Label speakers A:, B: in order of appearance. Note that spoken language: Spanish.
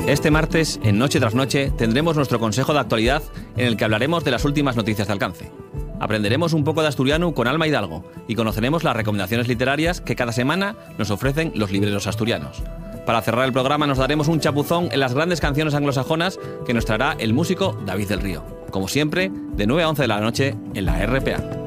A: Este martes, en Noche tras Noche, tendremos nuestro consejo de actualidad en el que hablaremos de las últimas noticias de alcance. Aprenderemos un poco de asturiano con Alma Hidalgo y conoceremos las recomendaciones literarias que cada semana nos ofrecen los libreros asturianos. Para cerrar el programa nos daremos un chapuzón en las grandes canciones anglosajonas que nos traerá el músico David del Río. Como siempre, de 9 a 11 de la noche en la RPA.